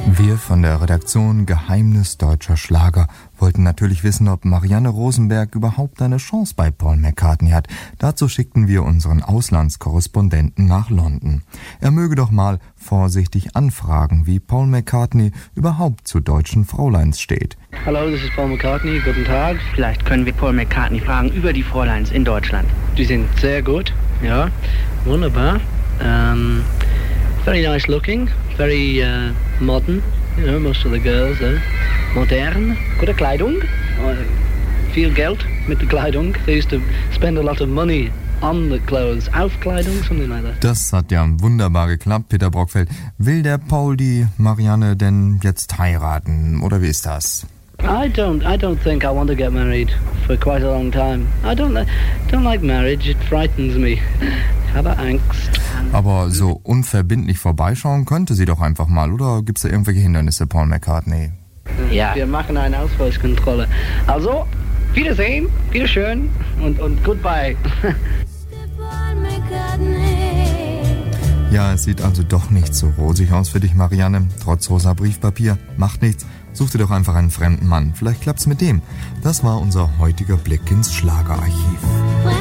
Wir von der Redaktion Geheimnis deutscher Schlager wollten natürlich wissen, ob Marianne Rosenberg überhaupt eine Chance bei Paul McCartney hat. Dazu schickten wir unseren Auslandskorrespondenten nach London. Er möge doch mal vorsichtig anfragen, wie Paul McCartney überhaupt zu deutschen Fräuleins steht. Hallo, das ist Paul McCartney. Guten Tag. Vielleicht können wir Paul McCartney fragen über die Fräuleins in Deutschland. Die sind sehr gut. Ja, wunderbar. Very nice looking, very modern. You know, most of the girls there. Modern, gute Kleidung, viel Geld mit der Kleidung. They used to spend a lot of money on the clothes, auf Kleidung, something like that. Das hat ja wunderbar geklappt, Peter Brockfeld. Will der Paul die Marianne denn jetzt heiraten, oder wie ist das? I don't think I want to get married for quite a long time. I don't like marriage, it frightens me. Ich habe Angst. Aber so unverbindlich vorbeischauen könnte sie doch einfach mal, oder gibt's da irgendwelche Hindernisse, Paul McCartney? Ja. Wir machen eine Ausweiskontrolle. Also, Wiedersehen, Wiederschön und goodbye. Ja, es sieht also doch nicht so rosig aus für dich, Marianne. Trotz rosa Briefpapier. Macht nichts. Such dir doch einfach einen fremden Mann. Vielleicht klappt's mit dem. Das war unser heutiger Blick ins Schlagerarchiv.